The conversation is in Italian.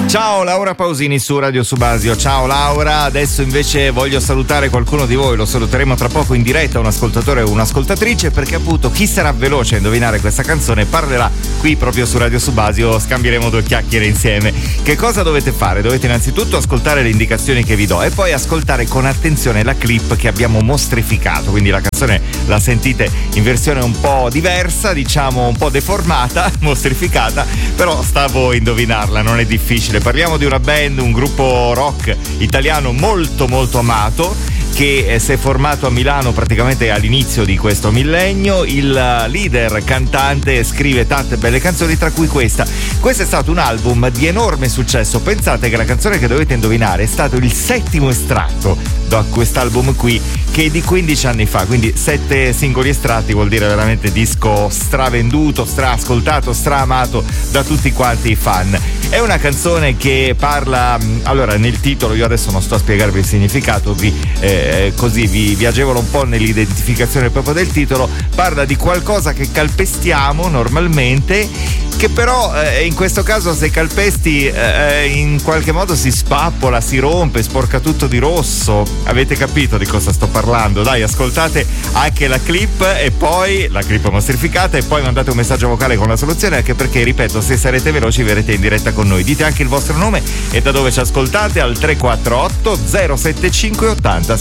Ciao Laura Pausini su Radio Subasio. Ciao Laura, adesso invece voglio salutare qualcuno di voi, lo saluteremo tra poco in diretta, un ascoltatore o un'ascoltatrice, perché appunto chi sarà veloce a indovinare questa canzone parlerà qui proprio su Radio Subasio, scambieremo due chiacchiere insieme. Che cosa dovete fare? Dovete innanzitutto ascoltare le indicazioni che vi do e poi ascoltare con attenzione la clip che abbiamo mostrificato, quindi la canzone la sentite in versione un po' diversa, diciamo un po' deformata, mostrificata, però sta a voi indovinarla, non è difficile. Parliamo di una band, un gruppo rock italiano molto molto amato che si è formato a Milano praticamente all'inizio di questo millennio. Il leader cantante scrive tante belle canzoni, tra cui questa. Questo è stato un album di enorme successo. Pensate che la canzone che dovete indovinare è stato il 7° estratto da quest'album qui, che è di 15 anni fa, quindi 7 singoli estratti vuol dire veramente disco stravenduto, straascoltato, straamato da tutti quanti i fan. È una canzone che parla, allora nel titolo, io adesso non sto a spiegarvi il significato, così vi agevolo un po' nell'identificazione proprio del titolo. Parla di qualcosa che calpestiamo normalmente, che però in questo caso se calpesti in qualche modo si spappola, si rompe, sporca tutto di rosso. Avete capito di cosa sto parlando? Dai, ascoltate anche la clip e poi la clip mostrificata e poi mandate un messaggio vocale con la soluzione, anche perché, ripeto, se sarete veloci verrete in diretta con noi. Dite anche il vostro nome e da dove ci ascoltate al 348 075 80